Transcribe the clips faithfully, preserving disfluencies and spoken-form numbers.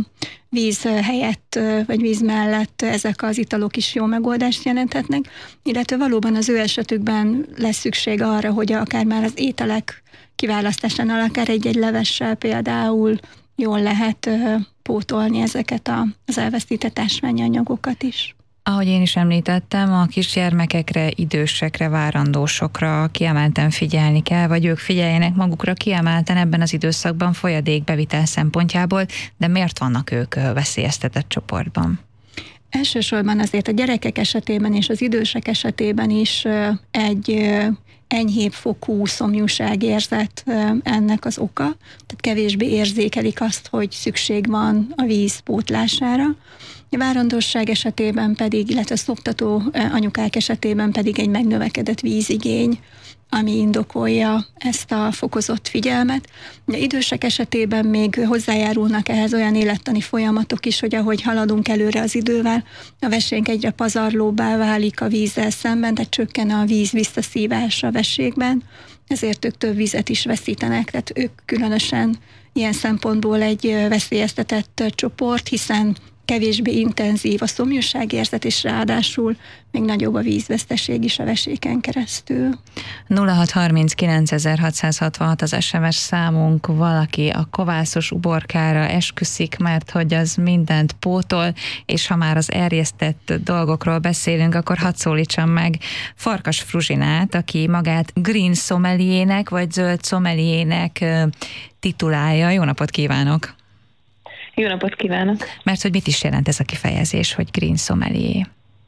víz helyett, vagy víz mellett ezek az italok is jó megoldást jelenthetnek, illetve valóban az ő esetükben lesz szükség arra, hogy akár már az ételek kiválasztásánál, akár egy-egy levessel például jól lehet pótolni ezeket az elvesztített ásványi anyagokat is. Ahogy én is említettem, a kisgyermekekre, idősekre, várandósokra kiemelten figyelni kell, vagy ők figyeljenek magukra kiemelten ebben az időszakban folyadékbevitel szempontjából, de miért vannak ők veszélyeztetett csoportban? Elsősorban azért a gyerekek esetében és az idősek esetében is egy enyhébb fokú szomjúságérzet ennek az oka, tehát kevésbé érzékelik azt, hogy szükség van a víz pótlására. A várandosság esetében pedig, illetve a szoptató anyukák esetében pedig egy megnövekedett vízigény, ami indokolja ezt a fokozott figyelmet. A idősek esetében még hozzájárulnak ehhez olyan élettani folyamatok is, hogy ahogy haladunk előre az idővel, a vesénk egyre pazarlóbbá válik a vízzel szemben, tehát csökken a víz visszaszívása a veségben, ezért ők több vizet is veszítenek, tehát ők különösen ilyen szempontból egy veszélyeztetett csoport, hiszen kevésbé intenzív a szomjúságérzet, és ráadásul még nagyobb a vízveszteség is a veséken keresztül. nulla hat harminckilencezer-hatszázhatvanhat az es em es számunk, valaki a kovászos uborkára esküszik, mert hogy az mindent pótol, és ha már az erjesztett dolgokról beszélünk, akkor hadd szólítsam meg Farkas Fruzsinát, aki magát green sommeliének, vagy zöld sommeliének titulálja. Jó napot kívánok! Jó napot kívánok! Mert hogy mit is jelent ez a kifejezés, hogy green sommelier?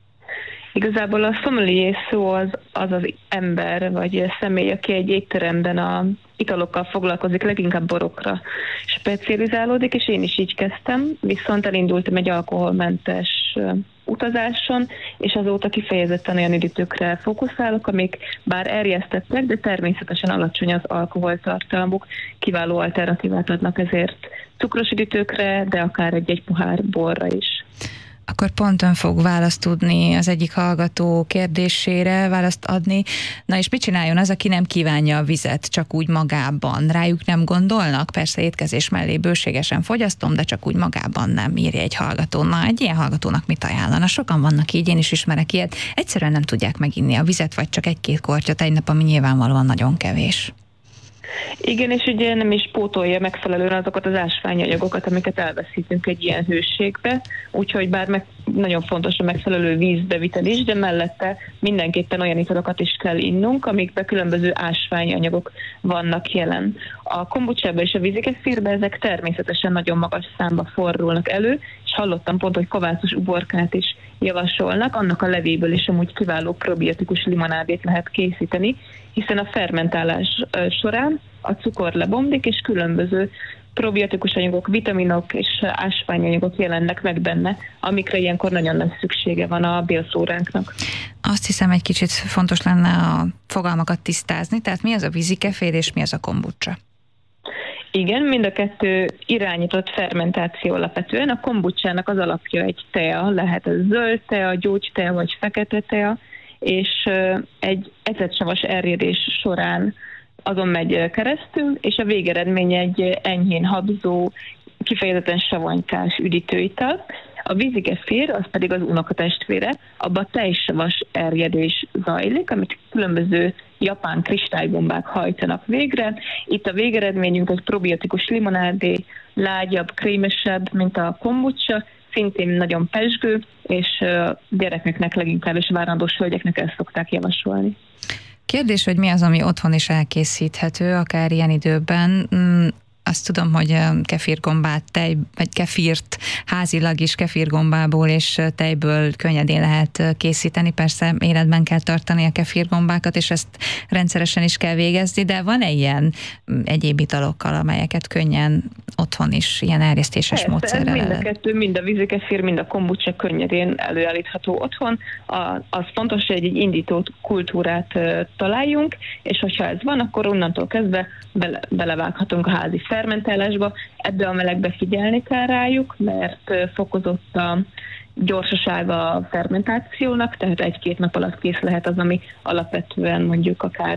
Igazából a sommelier szó az, az az ember, vagy személy, aki egy étteremben a italokkal foglalkozik, leginkább borokra specializálódik, és én is így kezdtem, viszont elindultam egy alkoholmentes utazáson, és azóta kifejezetten olyan üdítőkre fókuszálok, amik bár erjesztettek, de természetesen alacsony az alkoholtartalmuk, kiváló alternatívát adnak ezért cukros üdítőkre, de akár egy-egy pohár borra is. Akkor pont ön fog választ tudni az egyik hallgató kérdésére, választ adni. Na és mit csináljon az, aki nem kívánja a vizet csak úgy magában? Rájuk nem gondolnak? Persze étkezés mellé bőségesen fogyasztom, de csak úgy magában nem, írja egy hallgató. Na, egy ilyen hallgatónak mit ajánlana? Sokan vannak így, én is ismerek ilyet. Egyszerűen nem tudják meginni a vizet, vagy csak egy-két kortyot egy nap, ami nyilvánvalóan nagyon kevés. Igen, és ugye nem is pótolja megfelelően azokat az ásványanyagokat, amiket elveszítünk egy ilyen hőségbe, úgyhogy bár meg nagyon fontos a megfelelő vízbevitel is, de mellette mindenképpen olyan italokat is kell innunk, amikben különböző ásványanyagok vannak jelen. A kombucsában és a vízikefirben ezek természetesen nagyon magas számba fordulnak elő, és hallottam pont, hogy kovászos uborkát is javasolnak, annak a levéből is amúgy kiváló probiotikus limonádét lehet készíteni, hiszen a fermentálás során a cukor lebomlik, és különböző probiotikus anyagok, vitaminok és ásványanyagok jelennek meg benne, amikre ilyenkor nagyon nagy szüksége van a bélflóránknak. Azt hiszem, egy kicsit fontos lenne a fogalmakat tisztázni, tehát mi az a vízikefir és mi az a kombucsa? Igen, mind a kettő irányított fermentáció alapvetően. A kombucsának az alapja egy tea, lehet ez zöld tea, gyógytea vagy fekete tea, és egy ecetsavas erjedés során azon megy keresztül, és a végeredmény egy enyhén habzó, kifejezetten savanykás üdítőital. A vízikefir, az pedig az unokatestvére, abban tejsavas erjedés zajlik, amit különböző japán kristálybombák hajtanak végre. Itt a végeredményünk egy probiotikus limonádé, lágyabb, krémesebb, mint a kombucsa, szintén nagyon pezsgő, és gyerekeknek leginkább, és várandós hölgyeknek ezt szokták javasolni. Kérdés, hogy mi az, ami otthon is elkészíthető, akár ilyen időben. Azt tudom, hogy kefirgombát, tej, vagy kefírt házilag is kefirgombából és tejből könnyedén lehet készíteni. Persze életben kell tartani a kefirgombákat, és ezt rendszeresen is kell végezni, de van-e ilyen egyéb italokkal, amelyeket könnyen otthon is ilyen erjesztéses Persze, módszerrel? Mind a kettő, mind a vízikefir, mind a kombucsa könnyedén előállítható otthon. A, az fontos, hogy egy indító kultúrát találjunk, és hogyha ez van, akkor onnantól kezdve bele, belevághatunk a házi fermentálásba. Ebbe a melegbe figyelni kell rájuk, mert fokozott a gyorsasága a fermentációnak, tehát egy-két nap alatt kész lehet az, ami alapvetően mondjuk akár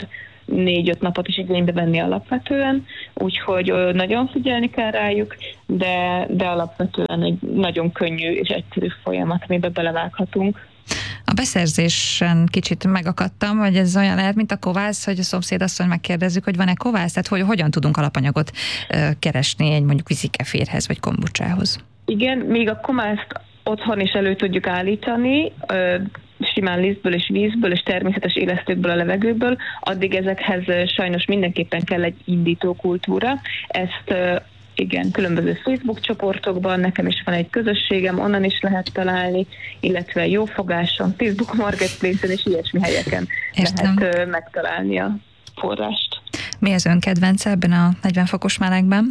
négy-öt napot is igénybe venni alapvetően, úgyhogy nagyon figyelni kell rájuk, de, de alapvetően egy nagyon könnyű és egyszerű folyamat, amiben belevághatunk. A beszerzésen kicsit megakadtam, hogy ez olyan lehet, mint a kovász, hogy a szomszédasszony megkérdezzük, hogy van-e kovász, tehát hogy hogyan tudunk alapanyagot keresni egy mondjuk vízikeférhez vagy kombucsához. Igen, még a komászt otthon is elő tudjuk állítani, simán lisztből és vízből és természetes élesztőkből, a levegőből, addig ezekhez sajnos mindenképpen kell egy indító kultúra. Ezt igen, különböző Facebook csoportokban, nekem is van egy közösségem, onnan is lehet találni, illetve Jófogáson, Facebook Marketplace-en és ilyesmi helyeken Értem. lehet megtalálni a forrást. Mi az ön kedvence ebben a negyven fokos melegben?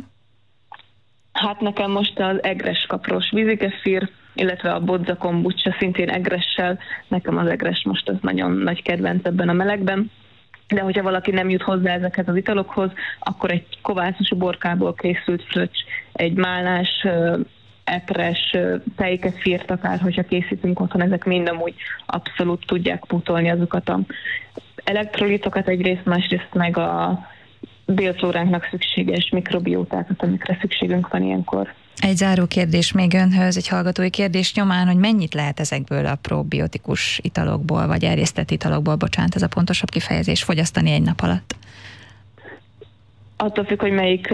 Hát nekem most az egres kapros vízikefír, illetve a bodza kombucsa szintén egressel. Nekem az egres most az nagyon nagy kedvenc ebben a melegben. De hogyha valaki nem jut hozzá ezekhez az italokhoz, akkor egy kovászos uborkából készült fröccs, egy málnás, epres, tejkefírt akár, hogyha készítünk otthon, ezek mind amúgy abszolút tudják pótolni azokat a elektrolitokat egyrészt, másrészt meg a bélflóránknak szükséges mikrobiótákat, amikre szükségünk van ilyenkor. Egy záró kérdés még önhöz, egy hallgatói kérdés nyomán, hogy mennyit lehet ezekből a probiotikus italokból, vagy erjesztett italokból, bocsánat, ez a pontosabb kifejezés, fogyasztani egy nap alatt? Attól függ, hogy melyik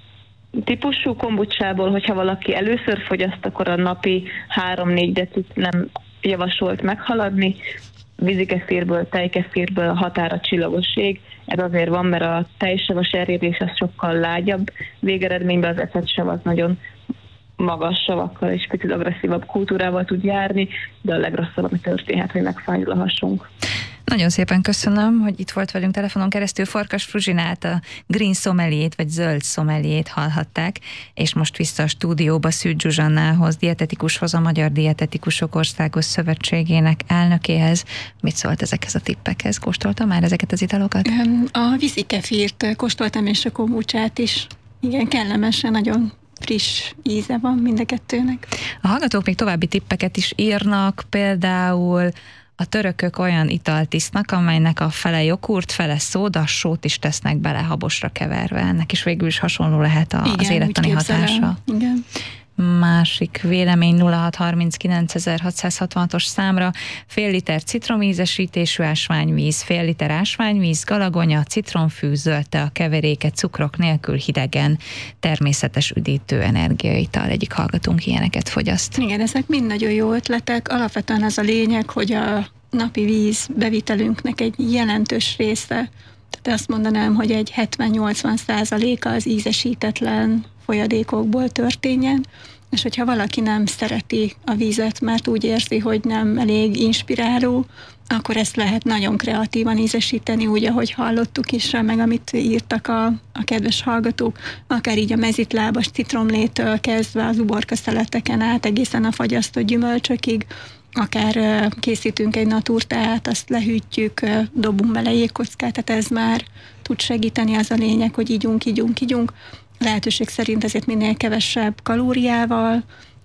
típusú kombucsából, hogyha valaki először fogyaszt, akkor a napi három-négy decit nem javasolt meghaladni. Vízikefírből, tejkefírből a határa csillagos ég. Ez azért van, mert a tejsavas erjedés az sokkal lágyabb. Végeredményben az ecetsav az nagyon magas savakkal és picit agresszívabb kultúrával tud járni, de a legrosszabb, ami történhet, hogy megfájdul a hasunk. Nagyon szépen köszönöm, hogy itt volt velünk telefonon keresztül. Farkas Fruzsinát, a Green Sommeliét, vagy Zöld Sommeliét hallhatták, és most vissza a stúdióba Szűcs Zsuzsannához, dietetikushoz, a Magyar Dietetikusok Országos Szövetségének elnökéhez. Mit szólt ezekhez a tippekhez? Kóstolta már ezeket az italokat? A vízikefírt kóstoltam, és a kombucsát is. Igen, kellemesen, nagyon friss íze van mind a kettőnek. A hallgatók még további tippeket is írnak, például a törökök olyan italt isznak, amelynek a fele jogurt, fele szóda, sót is tesznek bele habosra keverve. Ennek is végül is hasonló lehet a, Igen, az élettani hatása. Igen. Másik vélemény nulla hat harminckilencezer-hatszázhatvanhatos számra: fél liter citromízesítésű ásványvíz, fél liter ásványvíz, galagonya, citromfű, zöld tea keveréke, cukrok nélkül hidegen, természetes üdítő energiaital. Egyik hallgatónk ilyeneket fogyaszt. Igen, ezek mind nagyon jó ötletek. Alapvetően az a lényeg, hogy a napi víz bevitelünknek egy jelentős része, tehát azt mondanám, hogy egy hetven-nyolcvan százaléka az ízesítetlen folyadékokból történjen, és hogyha valaki nem szereti a vízet, mert úgy érzi, hogy nem elég inspiráló, akkor ezt lehet nagyon kreatívan ízesíteni, úgy, ahogy hallottuk is, meg amit írtak a, a kedves hallgatók, akár így a mezitlábas citromlétől kezdve az uborka szeleteken át, egészen a fagyasztott gyümölcsökig, akár készítünk egy naturteát, azt lehűtjük, dobunk bele jégkockát, tehát ez már tud segíteni, az a lényeg, hogy ígyunk, ígyunk, ígyunk. Lehetőség szerint ezért minél kevesebb kalóriával,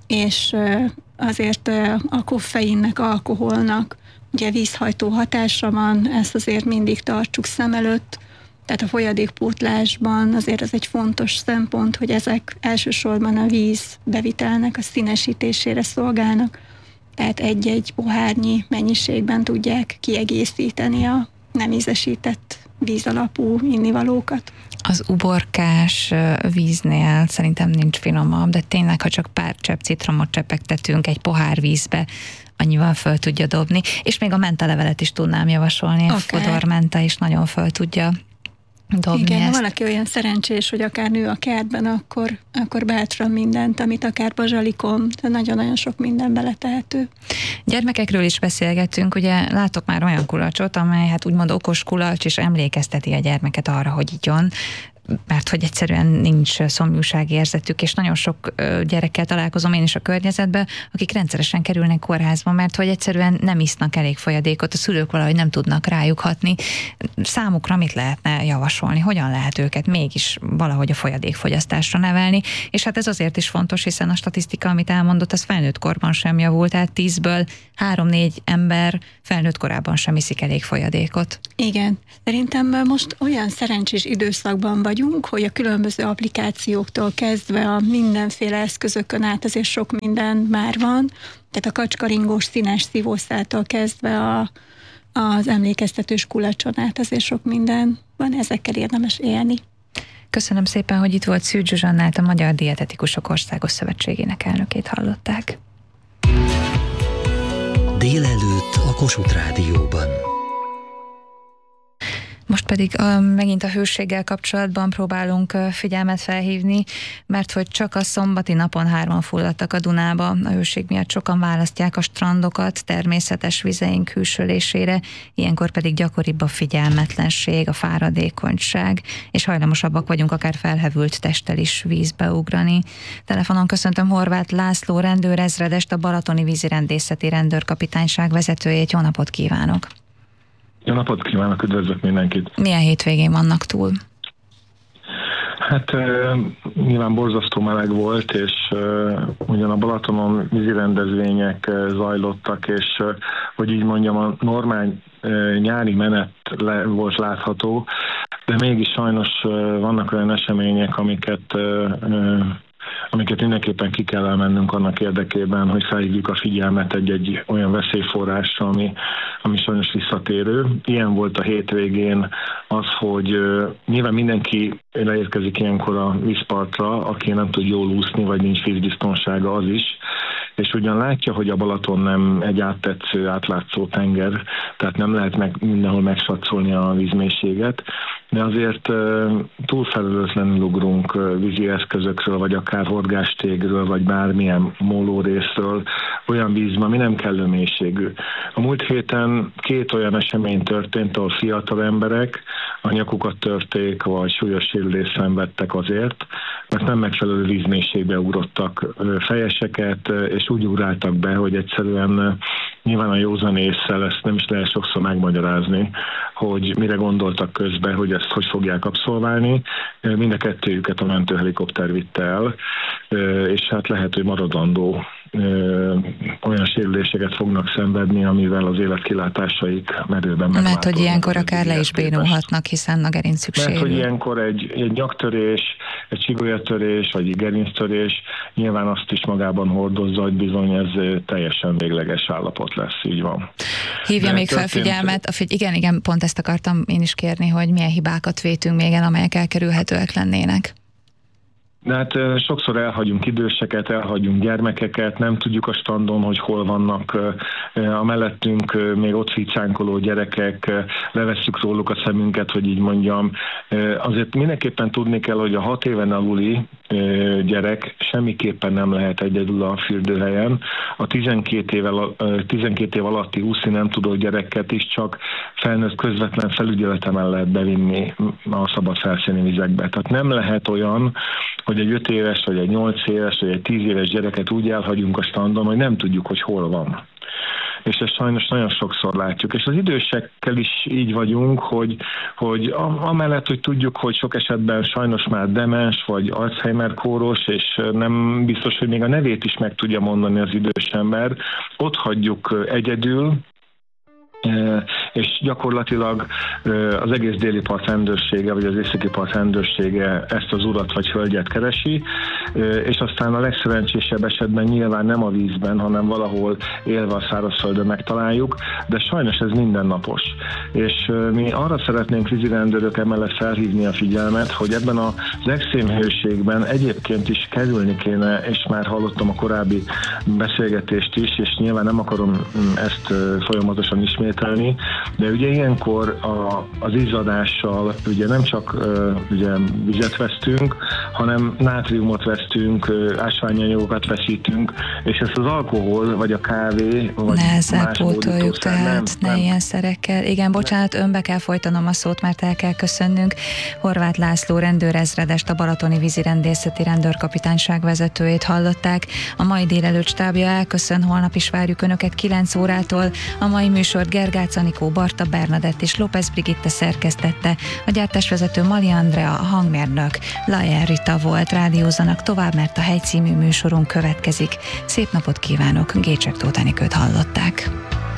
és azért a koffeinnek, alkoholnak ugye vízhajtó hatása van, ezt azért mindig tartsuk szem előtt, tehát a folyadékpótlásban azért ez egy fontos szempont, hogy ezek elsősorban a víz bevitelnek a színesítésére szolgálnak, tehát egy-egy pohárnyi mennyiségben tudják kiegészíteni a nem ízesített vízalapú innivalókat. Az uborkás víznél szerintem nincs finomabb, de tényleg, ha csak pár csepp citromot csepegtetünk egy pohár vízbe, annyival föl tudja dobni, és még a mentalevelet is tudnám javasolni, okay. A fodormenta is nagyon föl tudja dobni. Igen, ezt. Ha valaki olyan szerencsés, hogy akár nő a kertben, akkor, akkor bátran mindent, amit akár bazsalikom, nagyon-nagyon sok minden beletehető. Gyermekekről is beszélgettünk, ugye látok már olyan kulacsot, amely hát úgymond okos kulacs, és emlékezteti a gyermeket arra, hogy igyon. mert hogy egyszerűen nincs szomjúságérzetük, és nagyon sok gyerekkel találkozom én is a környezetben, akik rendszeresen kerülnek kórházba, mert hogy egyszerűen nem isznak elég folyadékot, a szülők valahogy nem tudnak rájuk hatni. Számukra mit lehetne javasolni? Hogyan lehet őket mégis valahogy a folyadékfogyasztásra nevelni? És hát ez azért is fontos, hiszen a statisztika, amit elmondott, az felnőtt korban sem javult, tehát tízből három-négy ember felnőtt korában sem iszik elég folyadékot. Igen. Szerintem most olyan szerencsés időszakban vagyunk, hogy a különböző applikációktól kezdve a mindenféle eszközökön át azért sok minden már van. Tehát a kacskaringós színes szívószától kezdve a, az emlékeztetős kulacson át azért sok minden van, ezekkel érdemes élni. Köszönöm szépen, hogy itt volt Szűcs Zsuzsannát, a Magyar Dietetikusok Országos Szövetségének elnökét hallották. Délelőtt a Kossuth Rádióban. Most pedig uh, megint a hőséggel kapcsolatban próbálunk uh, figyelmet felhívni, mert hogy csak a szombati napon hárman fulladtak a Dunába. A hőség miatt sokan választják a strandokat természetes vizeink hűsölésére, ilyenkor pedig gyakoribb a figyelmetlenség, a fáradékonyság, és hajlamosabbak vagyunk akár felhevült testtel is vízbe ugrani. Telefonon köszöntöm Horváth László rendőrezredest, a Balatoni Vízirendészeti Rendőrkapitányság vezetőjét. Jó napot kívánok! Jó napot kívánok, üdvözlök mindenkit! Milyen hétvégén vannak túl? Hát uh, nyilván borzasztó meleg volt, és uh, ugyan a Balatonon vízirendezvények uh, zajlottak, és uh, hogy így mondjam, a normál uh, nyári menet le, volt látható, de mégis sajnos uh, vannak olyan események, amiket uh, uh, amiket mindenképpen ki kell elmennünk annak érdekében, hogy felhívjuk a figyelmet egy-egy olyan veszélyforrásra, ami, ami sajnos visszatérő. Ilyen volt a hétvégén az, hogy uh, nyilván mindenki leérkezik ilyenkor a vízpartra, aki nem tud jól úszni, vagy nincs vízbiztonsága, az is, és ugyan látja, hogy a Balaton nem egy áttetsző, átlátszó tenger, tehát nem lehet meg, mindenhol megsatszolni a vízmélységet, de azért uh, túlfelelőtlenül ugrunk uh, vízi eszközökről, vagy akár horgástégről, vagy bármilyen mólórészről, olyan vízben, ami nem kellő mélységű. A múlt héten két olyan esemény történt, ahol fiatal emberek a nyakukat törték, vagy súlyos sérülést szenvedtek azért, mert nem megfelelő vízmélységbe ugrottak fejeseket, és úgy ugráltak be, hogy egyszerűen nyilván a józan ésszel ezt nem is lehet sokszor megmagyarázni, hogy mire gondoltak közben, hogy ezt hogy fogják abszolválni. Mind a kettőjüket a mentőhelikopter vitte el, és hát lehet, hogy maradandó olyan sérüléseket fognak szenvedni, amivel az életkilátásaik merőben megváltoznak. Mert hogy ilyenkor akár le is bénulhatnak, hiszen a gerinc Mert hogy ilyenkor egy, egy nyaktörés, egy csigolyatörés, vagy egy gerinctörés nyilván azt is magában hordozza, hogy bizony ez teljesen végleges állapot lesz, így van. Hívja De még fel figyelmet, a figy- igen, igen, pont ezt akartam én is kérni, hogy milyen hibákat vétünk még el, amelyek elkerülhetőek lennének. De hát sokszor elhagyunk időseket, elhagyunk gyermekeket, nem tudjuk a strandon, hogy hol vannak a mellettünk még ott ficánkoló gyerekek, levesszük róluk a szemünket, hogy így mondjam. Azért mindenképpen tudni kell, hogy a hat éven aluli gyerek semmiképpen nem lehet egyedül a fürdőhelyen. A tizenkét, éve, tizenkét év alatti úszni nem tudó gyereket is csak felnőtt közvetlen felügyeletemen lehet bevinni a szabad felszíni vizekbe. Tehát nem lehet olyan, hogy egy öt éves, vagy egy nyolc éves, vagy egy tíz éves gyereket úgy elhagyunk a strandon, hogy nem tudjuk, hogy hol van. És ezt sajnos nagyon sokszor látjuk. És az idősekkel is így vagyunk, hogy, hogy amellett, hogy tudjuk, hogy sok esetben sajnos már demens, vagy Alzheimer-kóros, és nem biztos, hogy még a nevét is meg tudja mondani az idős ember, ott hagyjuk egyedül, és gyakorlatilag az egész déli part rendőrsége, vagy az északi part rendőrsége ezt az urat vagy hölgyet keresi, és aztán a legszerencsésebb esetben nyilván nem a vízben, hanem valahol élve a szárazföldön megtaláljuk, de sajnos ez mindennapos. És mi arra szeretnénk vízirendőrök emellett felhívni a figyelmet, hogy ebben az extrém hőségben egyébként is kerülni kéne, és már hallottam a korábbi beszélgetést is, és nyilván nem akarom ezt folyamatosan ismételni, De ugye ilyenkor a, az izzadással ugye nem csak ugye vizet vesztünk, hanem nátriumot vesztünk, ásványanyagokat veszítünk, és ezt az alkohol, vagy a kávé, vagy Nehezzel más pótoljuk, tehát nem, ne nem. ilyen szerekkel. Igen, bocsánat, önbe kell folytanom a szót, mert el kell köszönnünk. Horváth László rendőrezredest, a Balatoni Vízirendészeti Rendőrkapitányság vezetőjét hallották. A mai délelőtt stábja elköszön, holnap is várjuk Önöket kilenc órától. A mai műsort Gergác Anikó, Barta Bernadett és López Brigitte szerkesztette. A gyártásvezető Mali Andrea, a hangmérnök Lajer Rita volt. Rádiózanak tovább, mert a Hegy című műsorunk következik. Szép napot kívánok, Gécsek Tóth Enikőt hallották.